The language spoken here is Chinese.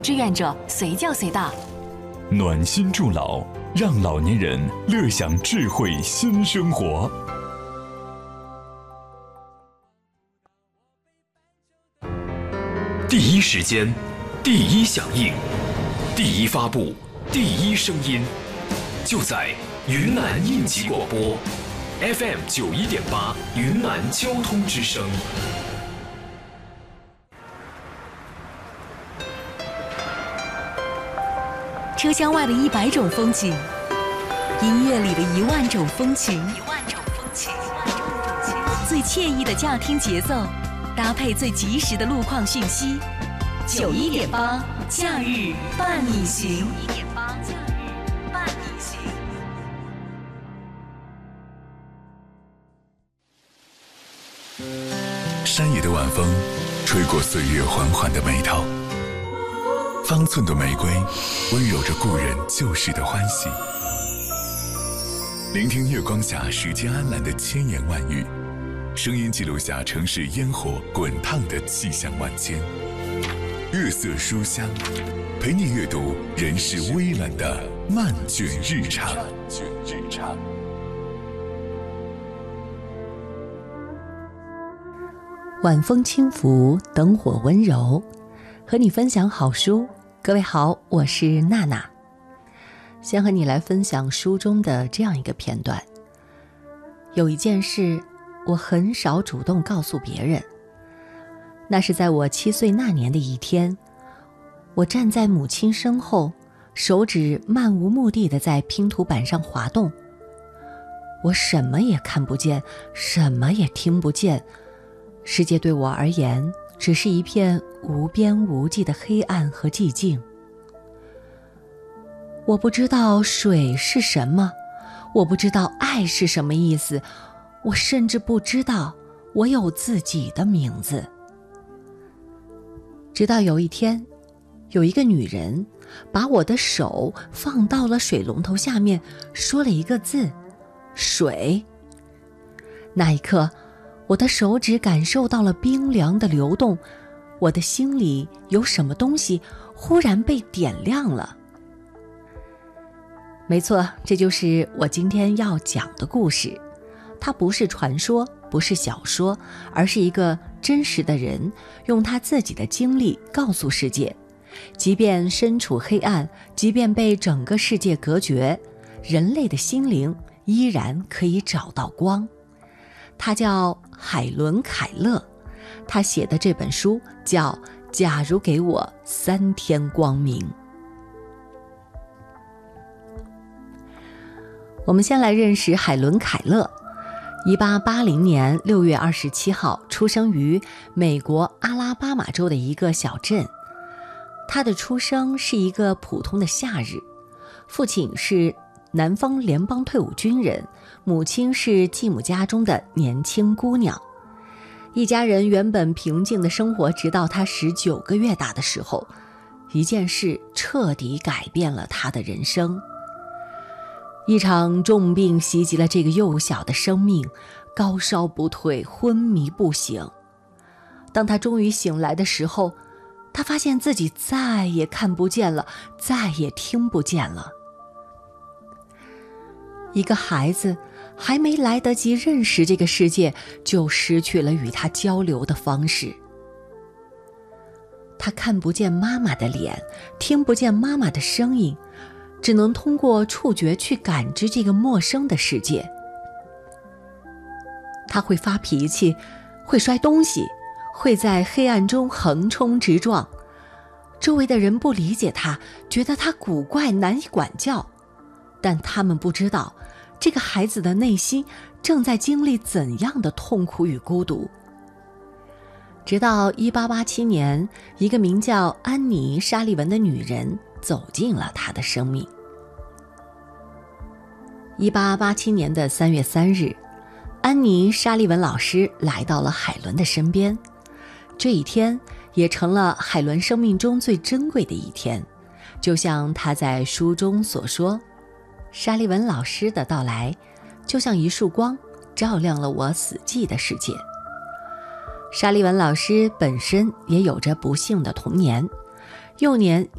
志愿者随叫随到， 暖心助老，让老年人乐享智慧新生活。 第一时间，第一响应，第一发布，第一声音，就在云南应急广播 FM 91.8云南交通之声。 车厢外的100种风景，音乐里的10000种风情，最惬意的驾听节奏，搭配最及时的路况讯息。91.8假日伴你行。 山野的晚风吹过岁月缓缓的眉头，方寸的玫瑰温柔着故人旧时的欢喜。聆听月光下时间安澜的千言万语，声音记录下城市烟火滚烫的气象万千。月色书香，陪你阅读人世微澜的漫卷日常。 晚风轻拂，灯火温柔，和你分享好书。各位好，我是娜娜。先和你来分享书中的这样一个片段。有一件事，我很少主动告诉别人。那是在我7岁那年的一天，我站在母亲身后，手指漫无目的地在拼图板上滑动。我什么也看不见，什么也听不见，世界对我而言只是一片无边无际的黑暗和寂静。我不知道水是什么，我不知道爱是什么意思，我甚至不知道我有自己的名字。直到有一天，有一个女人把我的手放到了水龙头下面，说了一个字：水。那一刻，我的手指感受到了冰凉的流动，我的心里有什么东西忽然被点亮了。没错，这就是我今天要讲的故事。它不是传说，不是小说，而是一个真实的人用他自己的经历告诉世界，即便身处黑暗，即便被整个世界隔绝，人类的心灵依然可以找到光。他叫海伦·凯勒，他写的这本书叫《假如给我3天光明》。我们先来认识海伦·凯勒。1880年6月27号出生于美国阿拉巴马州的一个小镇。他的出生是一个普通的夏日，父亲是南方联邦退伍军人，母亲是继母家中的年轻姑娘。一家人原本平静的生活，直到他19个月大的时候，一件事彻底改变了他的人生。一场重病袭击了这个幼小的生命，高烧不退，昏迷不醒。当他终于醒来的时候，他发现自己再也看不见了，再也听不见了。一个孩子还没来得及认识这个世界，就失去了与他交流的方式。他看不见妈妈的脸，听不见妈妈的声音，只能通过触觉去感知这个陌生的世界。他会发脾气，会摔东西，会在黑暗中横冲直撞。周围的人不理解他，觉得他古怪难以管教，但他们不知道，这个孩子的内心正在经历怎样的痛苦与孤独。直到1887年，一个名叫安妮·沙利文的女人走进了他的生命。1887年的3月3日，安妮·沙利文老师来到了海伦的身边。这一天也成了海伦生命中最珍贵的一天。就像他在书中所说，沙利文老师的到来就像一束光，照亮了我死寂的世界。沙利文老师本身也有着不幸的童年，幼年